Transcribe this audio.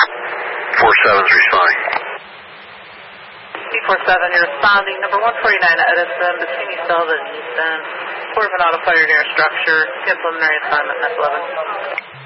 47's responding. B47, you're responding. Number 149 at Edison, between East Elva and Easton. Report of an auto fire near a structure. Get preliminary assignment, F11.